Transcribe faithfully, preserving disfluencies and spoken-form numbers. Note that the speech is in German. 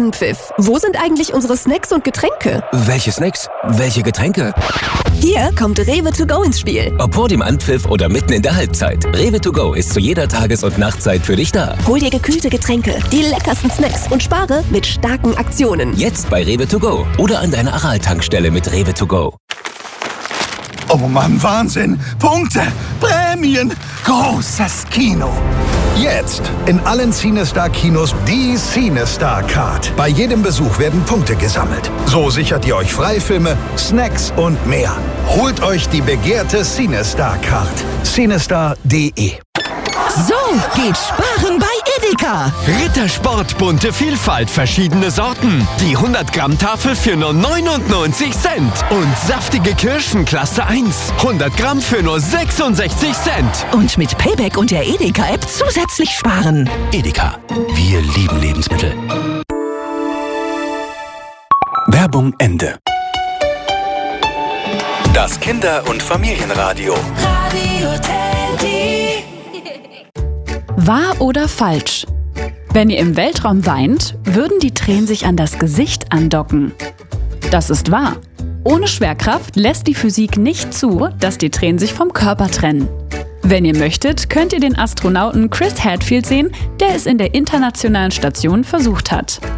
Anpfiff. Wo sind eigentlich unsere Snacks und Getränke? Welche Snacks? Welche Getränke? Hier kommt Rewe to go ins Spiel. Ob vor dem Anpfiff oder mitten in der Halbzeit. Rewe to go ist zu jeder Tages- und Nachtzeit für dich da. Hol dir gekühlte Getränke, die leckersten Snacks und spare mit starken Aktionen. Jetzt bei Rewe to go oder an deiner Aral-Tankstelle mit Rewe to go. Oh Mann, Wahnsinn! Punkte! Prämien! Großes Kino! Jetzt in allen CineStar-Kinos die CineStar-Card. Bei jedem Besuch werden Punkte gesammelt. So sichert ihr euch Freifilme, Snacks und mehr. Holt euch die begehrte CineStar-Card. cinestar punkt de. So geht Sparen bei Edeka. Rittersport, bunte Vielfalt, verschiedene Sorten. Die hundert Gramm Tafel für nur neunundneunzig Cent. Und saftige Kirschen Klasse eins. hundert Gramm für nur sechsundsechzig Cent. Und mit Payback und der Edeka-App zusätzlich sparen. Edeka. Wir lieben Lebensmittel. Werbung Ende. Das Kinder- und Familienradio. Radio Teddy. Wahr oder falsch? Wenn ihr im Weltraum weint, würden die Tränen sich an das Gesicht andocken. Das ist wahr. Ohne Schwerkraft lässt die Physik nicht zu, dass die Tränen sich vom Körper trennen. Wenn ihr möchtet, könnt ihr den Astronauten Chris Hadfield sehen, der es in der internationalen Station versucht hat.